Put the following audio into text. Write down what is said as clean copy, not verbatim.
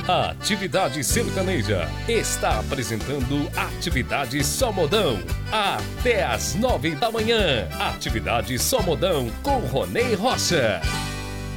A Atividade Sertaneja está apresentando Atividade Só Modão. Até às 9 da manhã. Atividade Só Modão com Ronei Rocha.